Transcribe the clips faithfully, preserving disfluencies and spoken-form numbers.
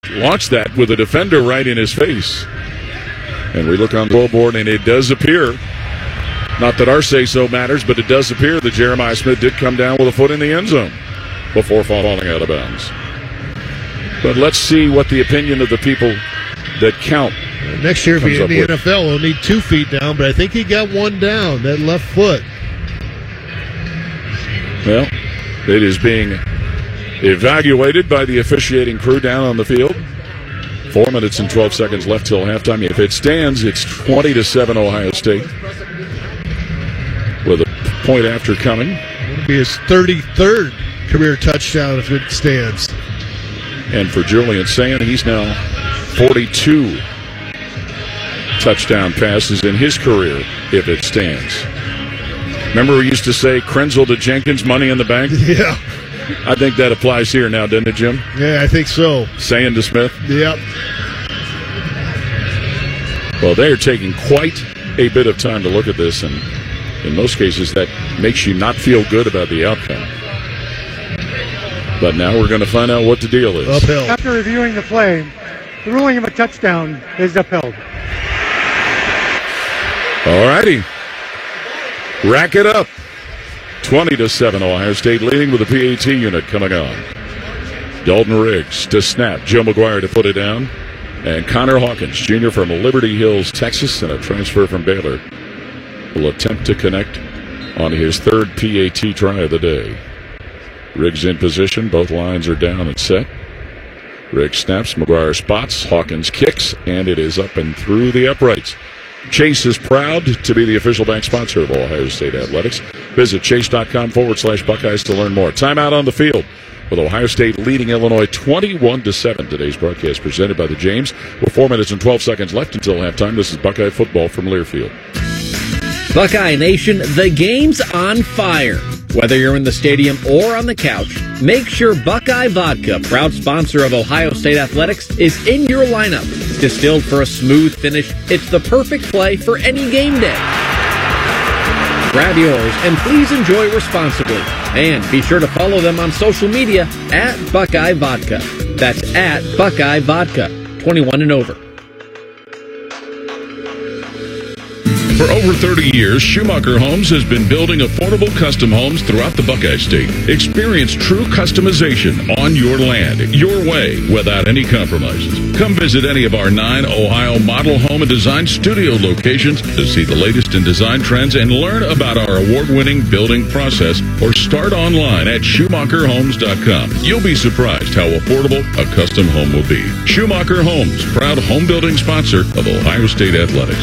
launched that with a defender right in his face. And we look on the board, and it does appear, not that our say-so matters, but it does appear that Jeremiah Smith did come down with a foot in the end zone before falling out of bounds. But let's see what the opinion of the people that count. Next year, if he's in the with. N F L, he'll need two feet down, but I think he got one down, that left foot. Well, it is being evaluated by the officiating crew down on the field. Four minutes and twelve seconds left till halftime. If it stands, it's twenty to seven Ohio State. With a point after coming. It'll be his thirty-third career touchdown if it stands. And for Julian Sayin, he's now forty-two touchdown passes in his career if it stands. Remember we used to say Krenzel to Jenkins, money in the bank? Yeah. I think that applies here now, doesn't it, Jim? Yeah, I think so. Sayin to Smith? Yep. Well, they are taking quite a bit of time to look at this, and in most cases that makes you not feel good about the outcome. But now we're going to find out what the deal is. Upheld. After reviewing the play, the ruling of a touchdown is upheld. All righty. Rack it up. twenty to seven, Ohio State leading with the P A T unit coming on. Dalton Riggs to snap. Joe McGuire to put it down. And Connor Hawkins, junior from Liberty Hills, Texas, and a transfer from Baylor, will attempt to connect on his third P A T try of the day. Riggs in position. Both lines are down and set. Riggs snaps. McGuire spots. Hawkins kicks, and it is up and through the uprights. Chase is proud to be the official bank sponsor of Ohio State Athletics. Visit chase.com forward slash Buckeyes to learn more. Timeout on the field with Ohio State leading Illinois twenty-one to seven. Today's broadcast presented by the James with four minutes and twelve seconds left until halftime. This is Buckeye football from Learfield. Buckeye Nation, the game's on fire. Whether you're in the stadium or on the couch, make sure Buckeye Vodka, proud sponsor of Ohio State Athletics, is in your lineup. Distilled for a smooth finish, it's the perfect play for any game day. Grab yours and please enjoy responsibly. And be sure to follow them on social media at Buckeye Vodka. That's at Buckeye Vodka, twenty-one and over. For over thirty years, Schumacher Homes has been building affordable custom homes throughout the Buckeye State. Experience true customization on your land, your way, without any compromises. Come visit any of our nine Ohio model home and design studio locations to see the latest in design trends and learn about our award-winning building process, or start online at Schumacher Homes dot com. You'll be surprised how affordable a custom home will be. Schumacher Homes, proud home building sponsor of Ohio State Athletics.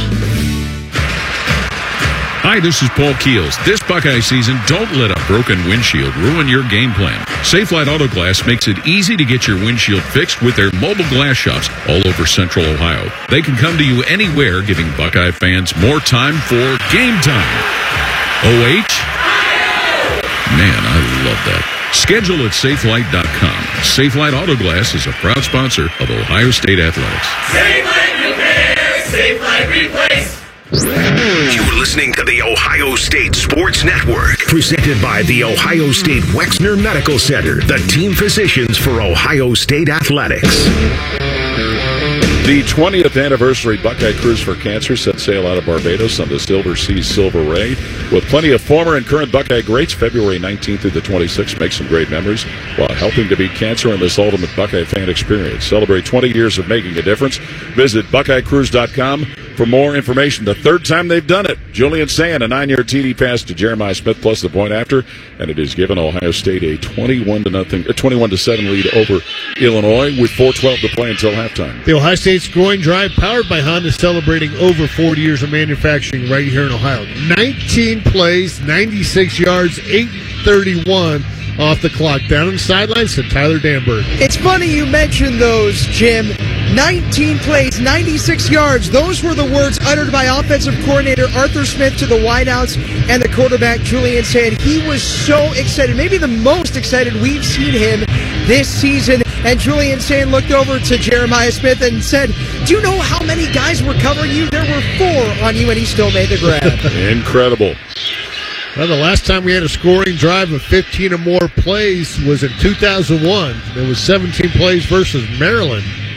Hi, this is Paul Keels. This Buckeye season, don't let a broken windshield ruin your game plan. Safelite Auto Glass makes it easy to get your windshield fixed with their mobile glass shops all over Central Ohio. They can come to you anywhere, giving Buckeye fans more time for game time. O H? Man, I love that. Schedule at safelite dot com. Safelite Auto Glass is a proud sponsor of Ohio State Athletics. Safelite Repair, Safelite Replace. You're listening to the Ohio State Sports Network, presented by the Ohio State Wexner Medical Center, the team physicians for Ohio State Athletics. The twentieth anniversary Buckeye Cruise for Cancer set sail out of Barbados on the Silver Seas Silver Ray with plenty of former and current Buckeye greats. February nineteenth through the twenty-sixth. Make some great memories while helping to beat cancer in this ultimate Buckeye fan experience. Celebrate twenty years of making a difference. Visit Buckeye Cruise dot com for more information. The third time they've done it. Julian Sayin, a nine-yard T D pass to Jeremiah Smith plus the point after, and it has given Ohio State a twenty-one to nothing, a twenty-one to seven lead over Illinois with four twelve to play until halftime. The Ohio State Scoring Drive, powered by Honda, celebrating over forty years of manufacturing right here in Ohio. nineteen plays, ninety-six yards, eight thirty-one off the clock. Down on the sidelines to Tyler Danberg. It's funny you mentioned those, Jim. nineteen plays, ninety-six yards. Those were the words uttered by offensive coordinator Arthur Smith to the wideouts and the quarterback Julian Sayin. He was so excited, maybe the most excited we've seen him this season. And Julian Sayin looked over to Jeremiah Smith and said, "Do you know how many guys were covering you? There were four on you," and he still made the grab. Incredible. Well, the last time we had a scoring drive of fifteen or more plays was in two thousand one. There was seventeen plays versus Maryland.